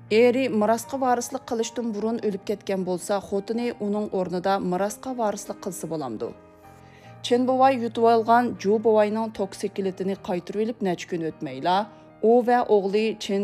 Eri mirasqa varislik qilishdan burun o'lib ketgan bo'lsa, xotini uning o'rnida mirasqa varislik qilsa bo'lamdi. Chen bovay yutib olgan Ju bovayning toksikilitini qaytarib olib necha kun o'tmayla, u va o'g'li Chen